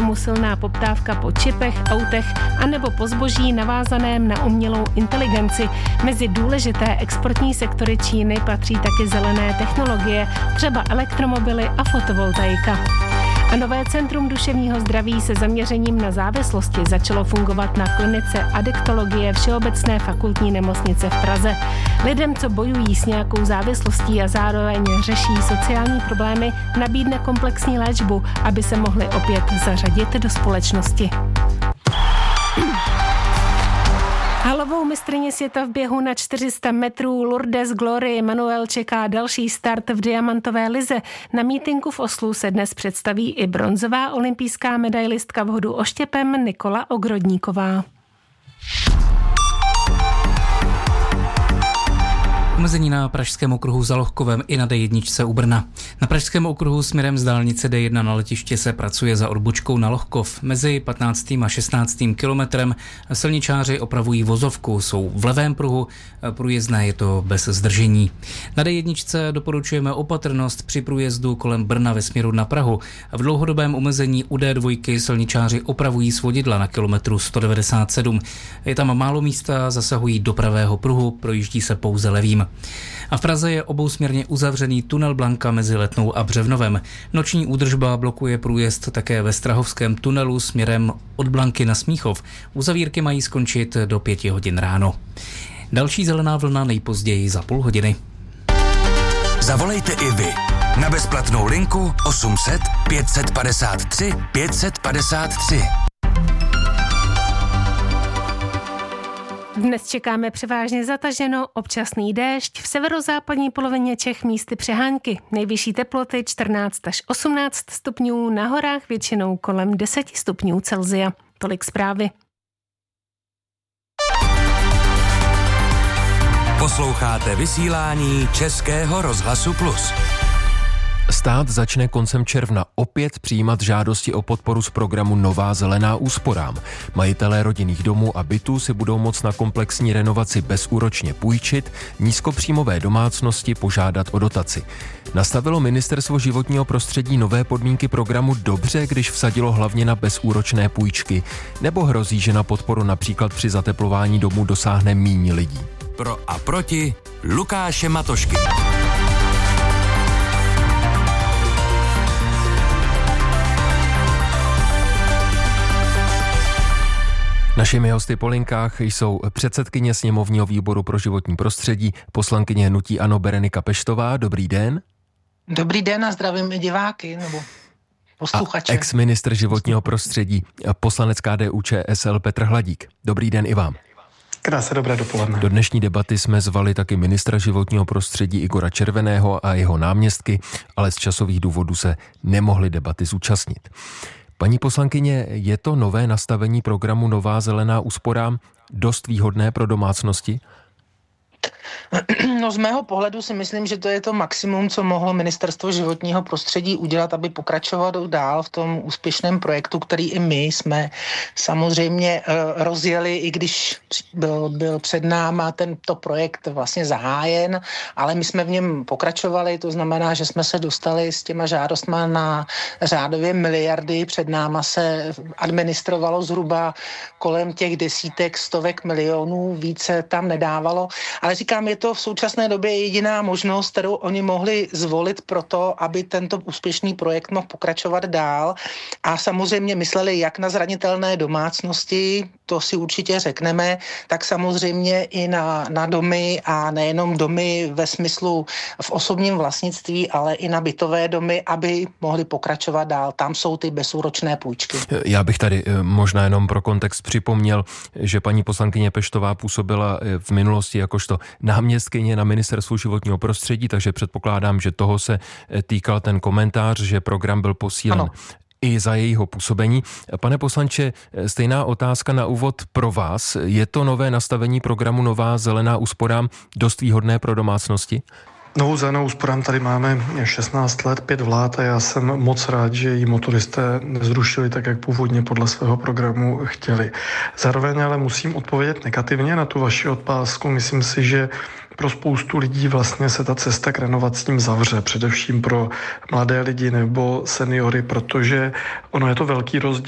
tomu silná poptávka po čipech, autech anebo po zboží navázaném na umělou inteligenci. Mezi důležité exportní sektory Číny patří taky zelené technologie, třeba elektromobily a fotovoltaika. A nové centrum duševního zdraví se zaměřením na závislosti začalo fungovat na klinice adiktologie Všeobecné fakultní nemocnice v Praze. Lidem, co bojují s nějakou závislostí a zároveň řeší sociální problémy, nabídne komplexní léčbu, aby se mohli opět zařadit do společnosti. Halovou mistryni světa v běhu na 400 metrů Lourdes Glory Emanuel čeká další start v diamantové lize. Na mítinku v Oslu se dnes představí i bronzová olympijská medailistka v hodu oštěpem Nikola Ogrodníková. Omezení na pražském okruhu za Lohkovem i na D1 u Brna. Na pražském okruhu směrem z dálnice D1 na letiště se pracuje za odbočkou na Lohkov. Mezi 15. a 16. kilometrem silničáři opravují vozovku, jsou v levém pruhu, průjezdné je to bez zdržení. Na D1 doporučujeme opatrnost při průjezdu kolem Brna ve směru na Prahu. V dlouhodobém omezení u D2 silničáři opravují svodidla na kilometru 197. Je tam málo místa, zasahují do pravého pruhu, projíždí se pouze levým. A v Praze je obousměrně uzavřený tunel Blanka mezi Letnou a Břevnovem. Noční údržba blokuje průjezd také ve Strahovském tunelu směrem od Blanky na Smíchov. Uzavírky mají skončit do 5 hodin ráno. Další zelená vlna nejpozději za půl hodiny. Zavolejte i vy na bezplatnou linku 800 553 553. Dnes čekáme převážně zataženo, občasný déšť, v severozápadní polovině Čech místy přehánky. Nejvyšší teploty 14 až 18 stupňů, na horách většinou kolem 10 stupňů Celsia. Tolik zprávy. Posloucháte vysílání Českého rozhlasu Plus. Stát začne koncem června opět přijímat žádosti o podporu z programu Nová zelená úsporám. Majitelé rodinných domů a bytů si budou moct na komplexní renovaci bezúročně půjčit, nízkopříjmové domácnosti požádat o dotaci. Nastavilo Ministerstvo životního prostředí nové podmínky programu dobře, když vsadilo hlavně na bezúročné půjčky, nebo hrozí, že na podporu například při zateplování domů dosáhne míň lidí? Pro a proti Lukáše Matošky. Našimi hosty po linkách jsou předsedkyně sněmovního výboru pro životní prostředí, poslankyně hnutí ANO Berenika Peštová. Dobrý den. Dobrý den a zdravím i diváky nebo posluchače. A ex-ministr životního prostředí, poslanec KDU-ČSL Petr Hladík. Dobrý den i vám. Krásné dobré dopoledne. Do dnešní debaty jsme zvali taky ministra životního prostředí Igora Červeného a jeho náměstky, ale z časových důvodů se nemohli debaty zúčastnit. Paní poslankyně, je to nové nastavení programu Nová zelená úsporám dost výhodné pro domácnosti? No z mého pohledu si myslím, že to je to maximum, co mohlo Ministerstvo životního prostředí udělat, aby pokračovalo dál v tom úspěšném projektu, který i my jsme samozřejmě rozjeli, i když byl před náma tento projekt vlastně zahájen, ale my jsme v něm pokračovali, to znamená, že jsme se dostali s těma žádostma na řádově miliardy, před náma se administrovalo zhruba kolem těch desítek, stovek milionů, více tam nedávalo, ale říkám, je to v současné době jediná možnost, kterou oni mohli zvolit pro to, aby tento úspěšný projekt mohl pokračovat dál a samozřejmě mysleli jak na zranitelné domácnosti, to si určitě řekneme, tak samozřejmě i na domy a nejenom domy ve smyslu v osobním vlastnictví, ale i na bytové domy, aby mohli pokračovat dál. Tam jsou ty bezúročné půjčky. Já bych tady možná jenom pro kontext připomněl, že paní poslankyně Peštová působila v minulosti jakožto náměstkyně na Ministerstvu životního prostředí, takže předpokládám, že toho se týkal ten komentář, že program byl posílen. Ano. I za jejího působení. Pane poslanče, stejná otázka na úvod pro vás. Je to nové nastavení programu Nová zelená úsporám dost výhodné pro domácnosti? Novou zelenou úsporám tady máme 16 let, 5 vlád a já jsem moc rád, že ji motoristé nezrušili tak, jak původně podle svého programu chtěli. Zároveň ale musím odpovědět negativně na tu vaši otázku. Myslím si, že pro spoustu lidí vlastně se ta cesta k renovacím zavře, především pro mladé lidi nebo seniory, protože ono je to velký rozdíl